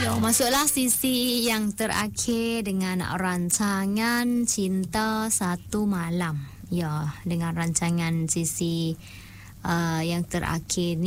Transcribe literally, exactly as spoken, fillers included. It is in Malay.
Yo, masuklah sisi yang terakhir dengan rancangan Cinta Satu Malam. Ya, dengan rancangan sisi uh, yang terakhir